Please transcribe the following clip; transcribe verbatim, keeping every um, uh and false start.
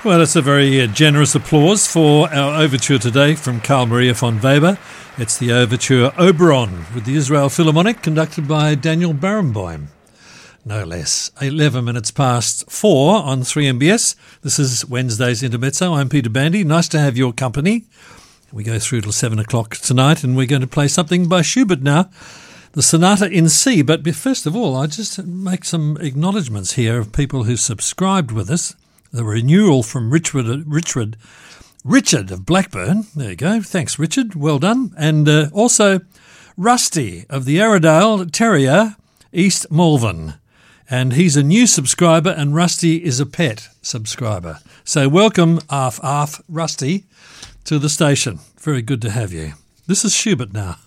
Well, it's a very uh, generous applause for our overture today from Carl Maria von Weber. It's the overture Oberon with the Israel Philharmonic, conducted by Daniel Barenboim. No less. eleven minutes past four on three M B S. This is Wednesday's Intermezzo. I'm Peter Bandy. Nice to have your company. We go through till seven o'clock tonight, and we're going to play something by Schubert now, the Sonata in C. But first of all, I just make some acknowledgements here of people who subscribed with us. The renewal from Richard, Richard, Richard of Blackburn. There you go. Thanks, Richard. Well done. And uh, also Rusty of the Arradale Terrier, East Malvern. And he's a new subscriber, and Rusty is a pet subscriber. So welcome, Arf Arf Rusty, to the station. Very good to have you. This is Schubert now.